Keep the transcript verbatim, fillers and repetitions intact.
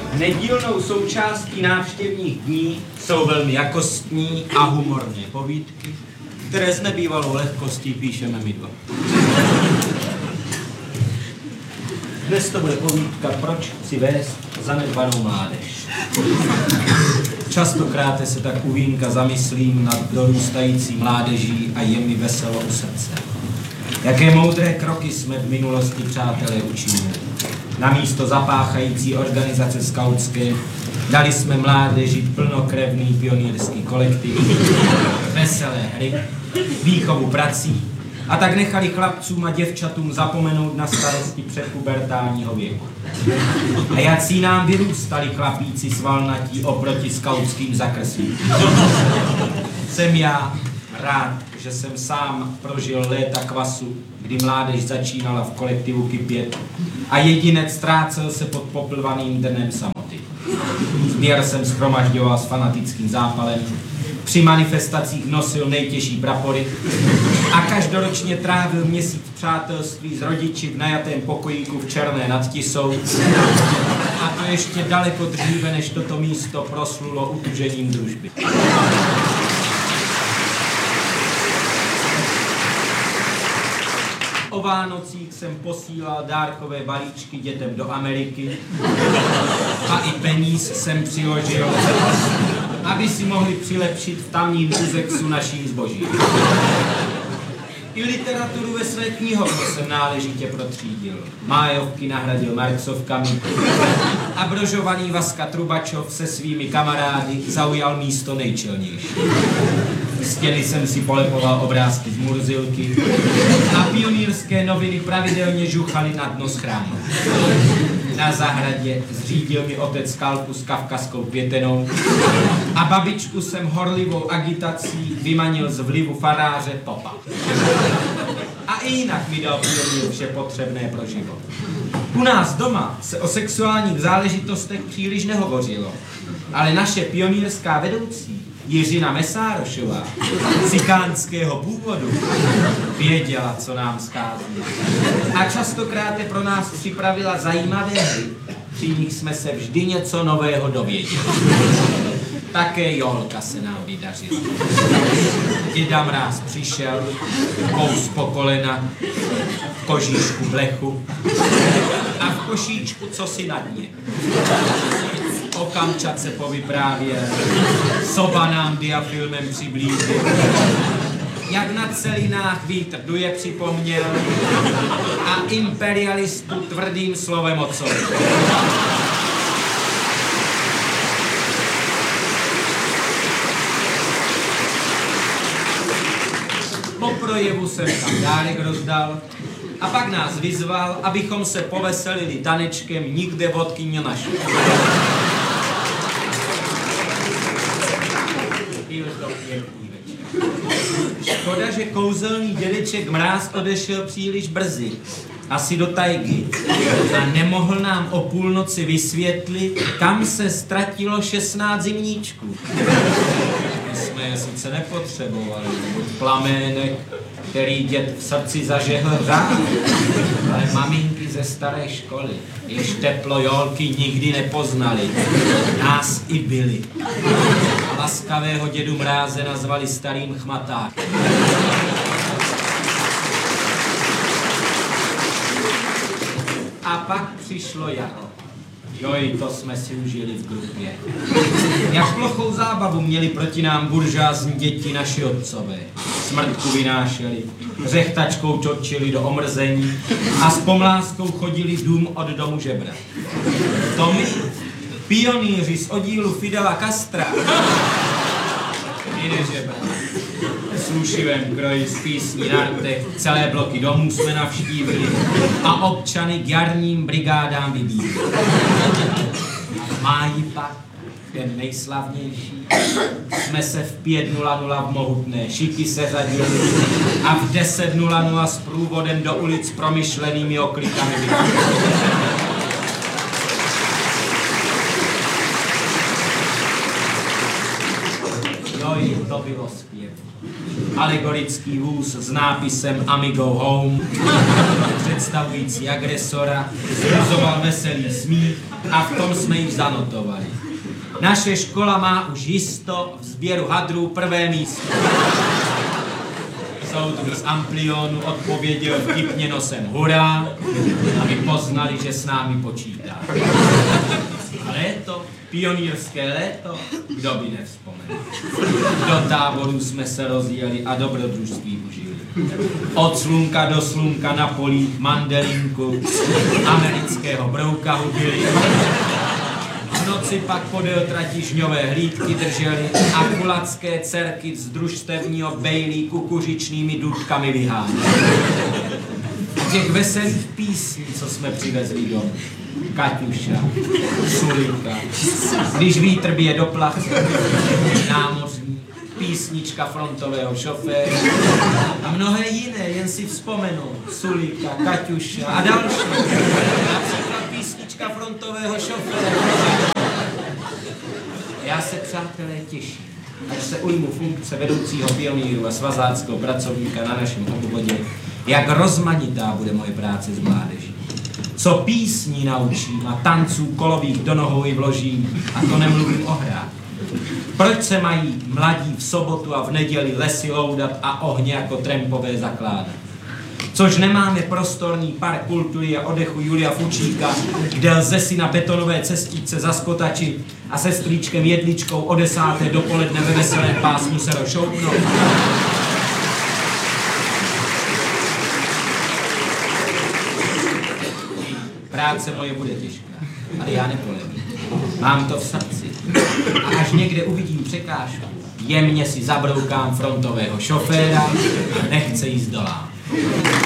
Nedílnou součástí návštěvních dní jsou velmi jakostní a humorné povídky, které s nebývalou lehkostí píšeme my dva. Dnes to bude povídka Proč chci vést zanedbanou mládež. Častokrát se tak u vínka zamyslím nad dorůstající mládeží a je mi veselo u srdce. Jaké moudré kroky jsme v minulosti, přátelé, učinili. Namísto zapáchající organizace skautské dali jsme mládeži plnokrevný pionýrský kolektiv, veselé hry, výchovu prací a tak nechali chlapcům a děvčatům zapomenout na starosti předpubertálního věku. A jací nám vyrůstali chlapíci svalnatí oproti skautským zakreslím. Jsem já rád, že jsem sám prožil léta kvasu, kdy mládež začínala v kolektivu kypět a jedinec ztrácel se pod poplvaným dnem samoty. Sběr jsem shromažďoval s fanatickým zápalem, při manifestacích nosil nejtěžší prapory a každoročně trávil měsíc přátelství s rodiči v najatém pokojíku v Černé nad Tisou. A to ještě daleko dříve, než toto místo proslulo utužením družby. O Vánocích jsem posílal dárkové balíčky dětem do Ameriky a i peníz jsem přiložil, aby si mohli přilepšit v tamním Uzexu naším zboží. I literaturu ve své knihovně jsem náležitě protřídil. Májovky nahradil Marksovkami a brožovaný Vaska Trubačov se svými kamarády zaujal místo nejčelnější. Stěny jsem si polepoval obrázky z Murzilky a pionýrské noviny pravidelně žuchaly na dno schránu. Na zahradě zřídil mi otec skalpu s kavkazskou květenou a babičku jsem horlivou agitací vymanil z vlivu faráře Popa. A i jinak mi dal pionýr vše potřebné pro život. U nás doma se o sexuálních záležitostech příliš nehovořilo, ale naše pionýrská vedoucí Jiřina Mesárošová, cikánského původu, věděla, co nám schází. A častokrát pro nás připravila zajímavé hry, při nich jsme se vždy něco nového dověděli. Také Jolka se nám vydařila. Děda Mráz přišel, kous po kolena, v kožíšku blechu a v košíčku cosi na dně. O Kamčatce povyprávěl, soba nám diafilmem přiblížil, jak na celinách vítr duje připomněl a imperialistu tvrdým slovem odsouhl. Po projevu jsem tam dárek rozdal a pak nás vyzval, abychom se poveselili tanečkem Nikde vodky nenašli. Byl to pěkný večer. Škoda, že kouzelný dědeček Mráz odešel příliš brzy, asi do tajgy, a nemohl nám o půlnoci vysvětlit, kam se ztratilo šestnáct zimníčků. My jsme je sice nepotřebovali, buď plamének, který děd v srdci zažehl řád, ale maminky ze staré školy, jež teplo Jolky nikdy nepoznali, nás i byli. A laskavého dědu Mráze nazvali starým chmatákem. A pak přišlo jaro. Joj, to jsme si užili v grupě. Jak plochou zábavu měli proti nám buržázní děti naši otcové. Smrtku vynášeli, řechtačkou točili do omrzení a s pomláskou chodili dům od domu žebrat. To my, pionýři z oddílu Fidela Castra, i nežebrat. S rušivém kroji z písní na rtech celé bloky domů jsme navštívili a občany k jarním brigádám vybídli. V máji pak, ten nejslavnější, jsme se v pět nula nula v mohutné Šiky seřadili a v deset nula nula s průvodem do ulic promyšlenými oklikami vybídli. No i to bylo zpěv. alegorický vůz s nápisem Amigo Home, představující agresora, zbuzoval veselý smích a v tom jsme ji zanotovali. Naše škola má už jisto v sběru hadrů prvé místo. Soudruh z Amplionu odpověděl vtipně nosem hurá, aby poznali, že s námi počítá. A léto, pionýrské léto, kdo by nevzpomenul. Do táborů jsme se rozjeli a dobrodružství užili. Od slunka do slunka na polích mandelinku, amerického brouka hubili. V noci pak podél trati žňové hlídky drželi a kulacké dcerky z družstevního bejlí kukuřičnými důdkami vyháněli. Těch veselých písní, co jsme přivezli domů. Kaťuša, Sulika, Když vítr bije do plachy, Námořní, Písnička frontového šoféra a mnohé jiné, jen si vzpomenu. Sulika, Kaťuša a další. Například Písnička frontového šoféra. Já se, přátelé, těším, až se ujmu funkce vedoucího pionýru a svazáckého pracovníka na našem obvodě, jak rozmanitá bude moje práce s mládeží. Co písní naučím a tanců kolových do nohou i vložím, a to nemluvím o hrách. Proč se mají mladí v sobotu a v neděli lesy loudat a ohně jako trampové zakládat? Což nemáme prostorný park kultury a oddechu Julia Fučíka, kde lze si na betonové cestičce zaskotačit a se strýčkem jedličkou o desáté dopoledne ve veselém pásmu se rozšoupnout. Práce moje bude těžká, ale já nepolevím. Mám to v srdci. A až někde uvidím překážku, jemně si zabroukám frontového šoféra a nechce jíst dolám.